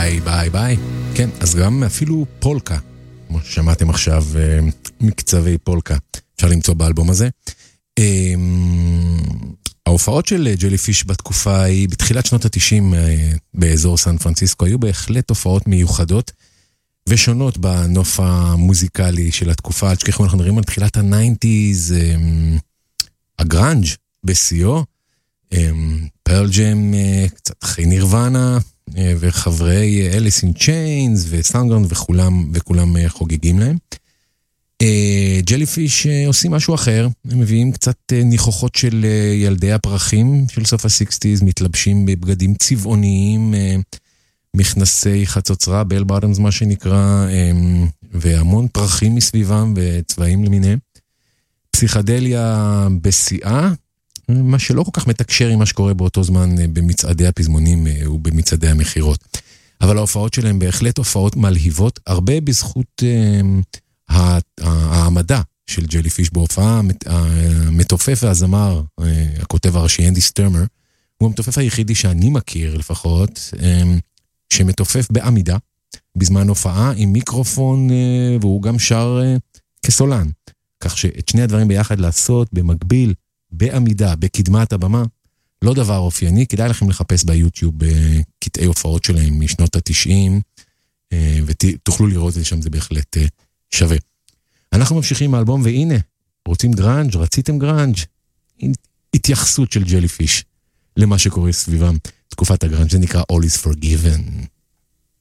ביי ביי ביי. כן, אז גם אפילו פולקה, כמו ששמעתם עכשיו, מקצבי פולקה, אפשר למצוא באלבום הזה. ההופעות של ג'ליפיש בתקופה היא, בתחילת שנות ה-90 באזור סן פרנסיסקו, היו בהחלט הופעות מיוחדות ושונות בנוף המוזיקלי של התקופה. אל תשכחו, אנחנו מדברים על תחילת ה-90s, הגרנג' בשיאו, פרל ג'ם, קצת אחרי נירוונה, וחברי אליס אין צ'יינס וסאונדגראונד וכולם חוגגים להם. ג'ליפיש עושים משהו אחר, הם מביאים קצת ניחוחות של ילדי הפרחים של סוף ה-60s, מתלבשים בבגדים צבעוניים, מכנסי חצוצרה, בל בוטומס מה שנקרא, והמון פרחים מסביבם וצבעים למיניהם. פסיכדליה בשיאה, מה שלא כל כך מתקשר עם מה שקורה באותו זמן במצעדי הפזמונים ובמצעדי המחירות. אבל ההופעות שלהם בהחלט הופעות מלהיבות, הרבה בזכות העמדה של ג'ליפיש בהופעה. המתופף והזמר, הכותב הראשי אנדי סטרמר, הוא המתופף היחידי שאני מכיר לפחות, שמתופף בעמידה, בזמן הופעה עם מיקרופון, והוא גם שר כסולן. כך שאת שני הדברים ביחד לעשות במקביל, בעמידה, בקדמת הבמה, לא דבר אופייני. כדאי לכם לחפש ביוטיוב קטעי הופעות שלהם משנות ה-90, ותוכלו לראות את זה שם, זה בהחלט שווה. אנחנו ממשיכים מהאלבום, והנה, רוצים גרנג', רציתם גרנג', התייחסות של ג'ליפיש למה שקורה סביבם, תקופת הגרנג', זה נקרא All is Forgiven.